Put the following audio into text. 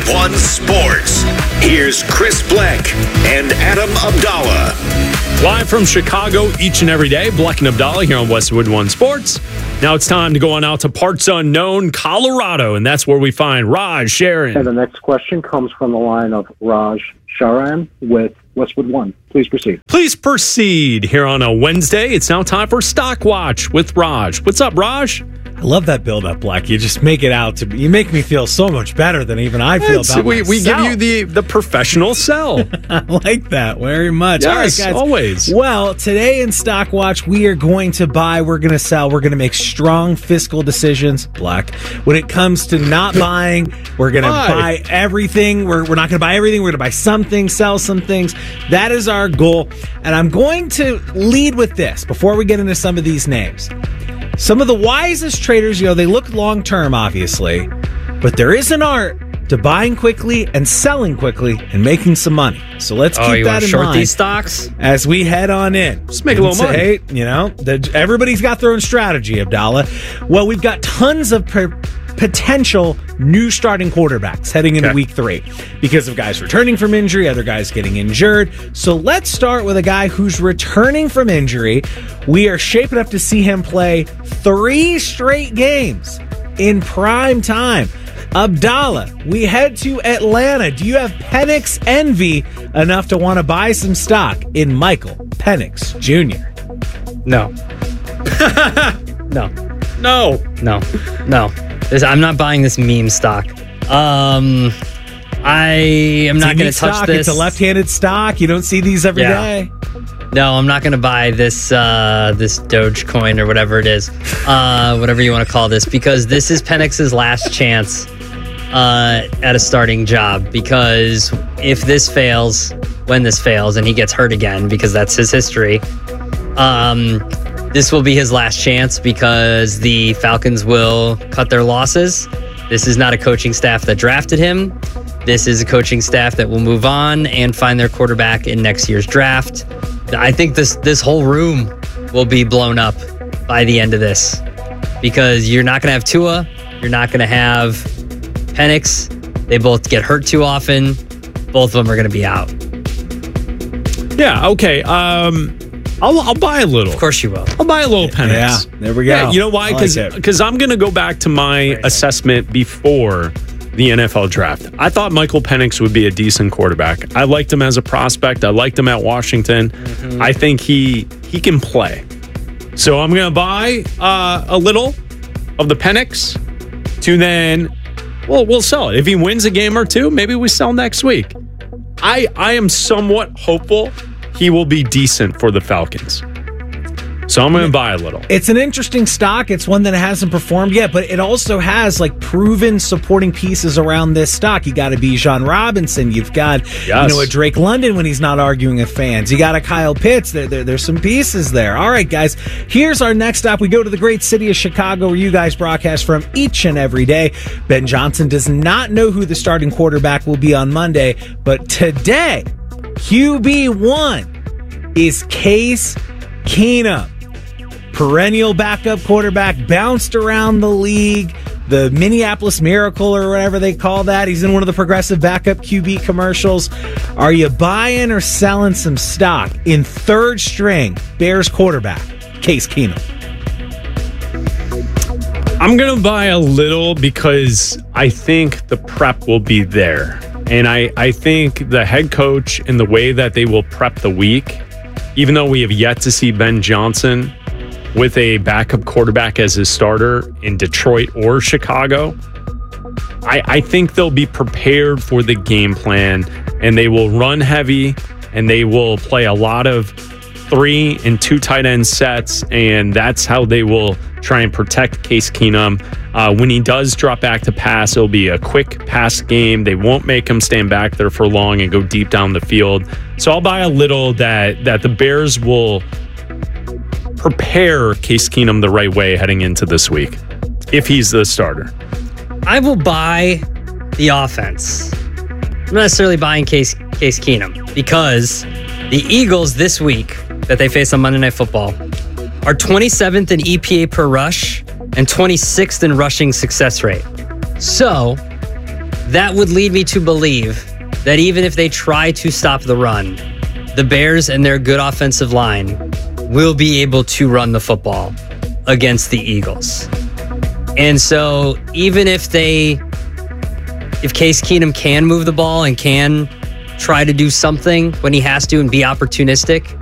One Sports. Here's Chris Bleck and Adam Abdallah. Live from Chicago each and every day, Bleck and Abdallah here on Westwood One Sports. Now it's time to go on out to parts unknown Colorado, and that's where we find Raj Sharon. And the next question comes from the line of Raj Sharan with Westwood One. Please proceed. Please proceed. Here on a Wednesday, it's now time for Stock Watch with Raj. What's up, Raj? I love that build-up, Black. You just make it out to be, you make me feel so much better than even I feel about we myself. give you the professional sell. I like that very much. Yes, all right, guys. Always. Well, today in Stock Watch, we are going to buy, we're going to sell, we're going to make strong fiscal decisions, Black. When it comes to not buying, we're going to buy everything. We're not going to buy everything. We're going to buy some things, sell some things. That is our goal. And I'm going to lead with this before we get into some of these names. Some of the wisest traders, they look long-term, obviously, but there is an art to buying quickly and selling quickly and making some money. So let's keep that in mind. These stocks as we head on in. Just make a little money. Hey, everybody's got their own strategy, Abdallah. Well, we've got tons of potential new starting quarterbacks heading into week 3 because of guys returning from injury, other guys getting injured. So let's start with a guy who's returning from injury. We are shaping up to see him play 3 straight games in prime time. Abdallah, we head to Atlanta. Do you have Penix envy enough to want to buy some stock in Michael Penix Jr.? No. No. I'm not buying this meme stock. I am not going to touch this. It's a left-handed stock. You don't see these every day. No, I'm not going to buy this this Dogecoin or whatever it is, whatever you want to call this, because this is Penix's last chance at a starting job. Because if this fails, when this fails, and he gets hurt again, because that's his history, this will be his last chance because the Falcons will cut their losses. This is not a coaching staff that drafted him. This is a coaching staff that will move on and find their quarterback in next year's draft. I think this whole room will be blown up by the end of this because you're not going to have Tua. You're not going to have Penix. They both get hurt too often. Both of them are going to be out. Yeah, okay. I'll buy a little. Of course you will. I'll buy a little Penix. Yeah, there we go. Yeah, you know why? Because I'm going to go back to my assessment before the NFL draft. I thought Michael Penix would be a decent quarterback. I liked him as a prospect. I liked him at Washington. Mm-hmm. I think he can play. So I'm going to buy a little of the Penix to then, we'll sell it. If he wins a game or two, maybe we sell next week. I am somewhat hopeful he will be decent for the Falcons. So I'm going to buy a little. It's an interesting stock. It's one that hasn't performed yet, but it also has proven supporting pieces around this stock. You got a Bijan Robinson. You've got a Drake London when he's not arguing with fans. You got a Kyle Pitts. There's some pieces there. All right, guys. Here's our next stop. We go to the great city of Chicago, where you guys broadcast from each and every day. Ben Johnson does not know who the starting quarterback will be on Monday, but today, QB1 is Case Keenum. Perennial backup quarterback, bounced around the league, the Minneapolis Miracle or whatever they call that. He's in one of the progressive backup QB commercials. Are you buying or selling some stock in third string Bears quarterback, Case Keenum? I'm going to buy a little because I think the prep will be there. And I think the head coach and the way that they will prep the week, even though we have yet to see Ben Johnson with a backup quarterback as his starter in Detroit or Chicago, I think they'll be prepared for the game plan, and they will run heavy, and they will play a lot of 3 and 2 tight end sets, and that's how they will try and protect Case Keenum. When he does drop back to pass, it'll be a quick pass game. They won't make him stand back there for long and go deep down the field. So I'll buy a little that the Bears will prepare Case Keenum the right way heading into this week, if he's the starter. I will buy the offense. I'm not necessarily buying Case Keenum because the Eagles this week that they face on Monday Night Football are 27th in EPA per rush and 26th in rushing success rate. So that would lead me to believe that even if they try to stop the run, the Bears and their good offensive line will be able to run the football against the Eagles. And so even if Case Keenum can move the ball and can try to do something when he has to and be opportunistic,